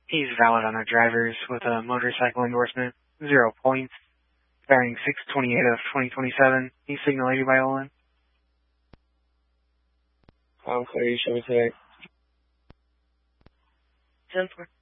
He's valid on our drivers with a motorcycle endorsement, 0 points, expiring 6/28 of 2027. He's signal 80 by Olin. I'm clear, you show me today. 10-4.